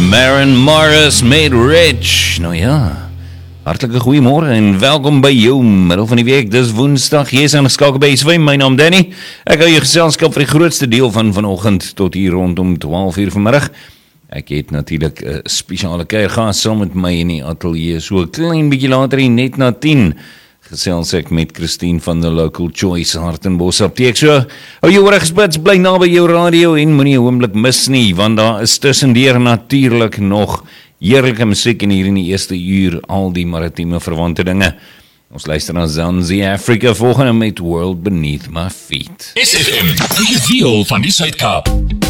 Maren Morris made rich. Nou ja, hartelike goeiemôre en welkom by jou middel van die week. Dis Woensdag, jy is aangeskakel by SW, my naam Danny. Ek hou jou geselskap vir die grootste deel van vanoggend tot hier rondom 12 uur vanmiddag. Ek het natuurlik 'n spesiale kuiergas saam met my in die ateljee, so 'n klein bietjie later hier, net na 10. Gesels ek met Christine van the Local Choice Hartenbos Apteek. So, hou jou ore gespits, bly naby jou radio en moenie 'n oomblik mis nie, want daar is tussendeur natuurlik nog heerlike musiek en hier in die eerste uur al die maritieme verwante dinge. Ons luister na Zanzi Africa volgende met World Beneath My Feet. SFM, die wiel van die Suid-Kaap.